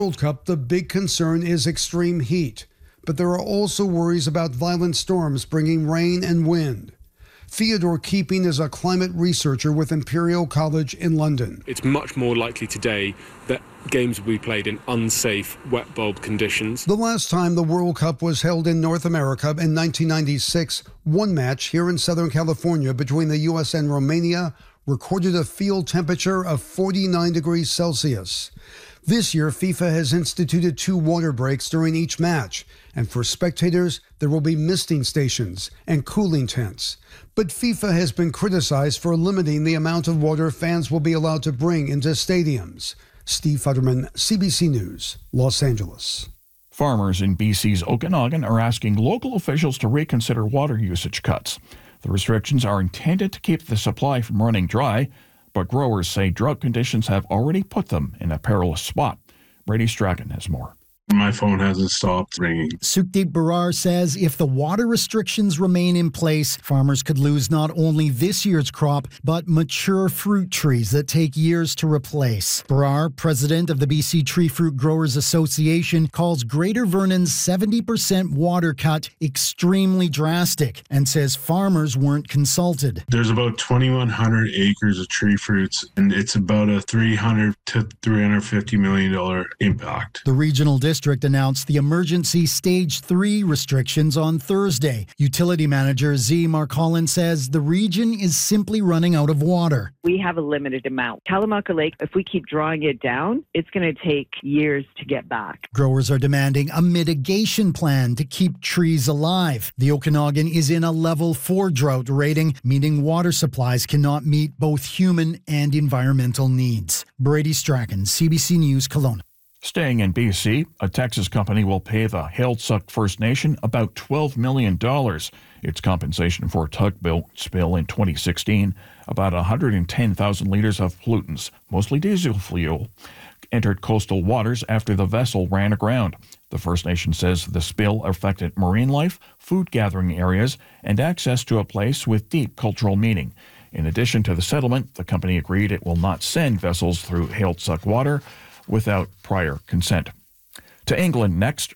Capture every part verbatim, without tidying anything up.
World Cup, the big concern is extreme heat, but there are also worries about violent storms bringing rain and wind. Theodore Keeping is a climate researcher with Imperial College in London. It's much more likely today that games will be played in unsafe wet bulb conditions. The last time the World Cup was held in North America in nineteen ninety-six, one match here in Southern California between the U S and Romania recorded a field temperature of forty-nine degrees Celsius. This year, FIFA has instituted two water breaks during each match, and for spectators, there will be misting stations and cooling tents. But FIFA has been criticized for limiting the amount of water fans will be allowed to bring into stadiums. Steve Futterman, C B C News, Los Angeles. Farmers in B C's Okanagan are asking local officials to reconsider water usage cuts. The restrictions are intended to keep the supply from running dry, but growers say drought conditions have already put them in a perilous spot. Brady Strachan has more. My phone hasn't stopped ringing. Sukhdeep Barar says if the water restrictions remain in place, farmers could lose not only this year's crop, but mature fruit trees that take years to replace. Barar, president of the B C Tree Fruit Growers Association, calls Greater Vernon's seventy percent water cut extremely drastic and says farmers weren't consulted. There's about twenty-one hundred acres of tree fruits, and it's about a three hundred to three hundred fifty million dollars impact. The regional district announced the emergency stage three restrictions on Thursday. Utility manager Z. Marcolin says the region is simply running out of water. We have a limited amount. Kalamalka Lake, if we keep drawing it down, it's going to take years to get back. Growers are demanding a mitigation plan to keep trees alive. The Okanagan is in a level four drought rating, meaning water supplies cannot meet both human and environmental needs. Brady Strachan, C B C News, Kelowna. Staying in B C, a Texas company will pay the Heiltsuk First Nation about twelve million dollars. Its compensation for a tugboat spill in twenty sixteen, about one hundred ten thousand liters of pollutants, mostly diesel fuel, entered coastal waters after the vessel ran aground. The First Nation says the spill affected marine life, food gathering areas, and access to a place with deep cultural meaning. In addition to the settlement, the company agreed it will not send vessels through Heiltsuk water without prior consent. To England next.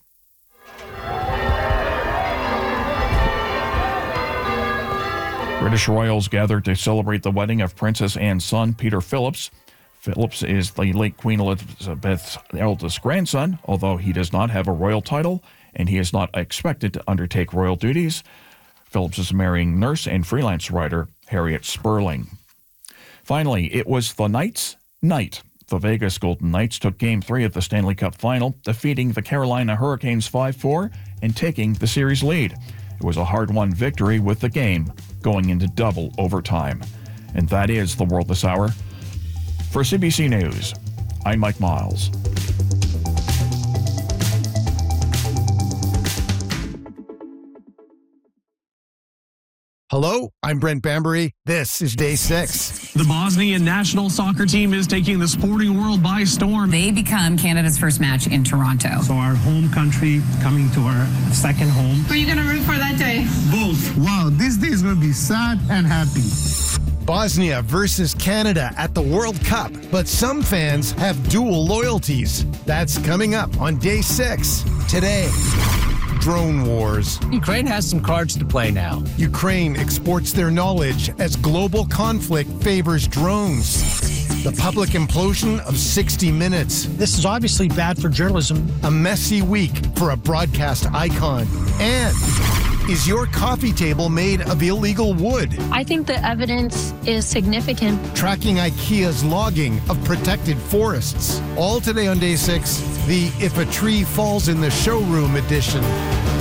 British royals gathered to celebrate the wedding of Princess Anne's son, Peter Phillips. Phillips is the late Queen Elizabeth's eldest grandson, although he does not have a royal title, and he is not expected to undertake royal duties. Phillips is marrying nurse and freelance writer Harriet Sperling. Finally, it was the Knights' night. The Vegas Golden Knights took Game three of the Stanley Cup Final, defeating the Carolina Hurricanes five four and taking the series lead. It was a hard-won victory with the game going into double overtime. And that is the World This Hour. For C B C News, I'm Mike Miles. Hello, I'm Brent Bambury. This is Day Six. The Bosnian national soccer team is taking the sporting world by storm. They become Canada's first match in Toronto. So our home country coming to our second home. Who are you going to root for that day? Both. Wow, this day is going to be sad and happy. Bosnia versus Canada at the World Cup, but some fans have dual loyalties. That's coming up on Day Six today. Drone wars. Ukraine has some cards to play now. Ukraine exports their knowledge as global conflict favors drones. The public implosion of sixty minutes. This is obviously bad for journalism. A messy week for a broadcast icon. And is your coffee table made of illegal wood? I think the evidence is significant. Tracking IKEA's logging of protected forests. All today on Day Six, the If a Tree Falls in the Showroom edition.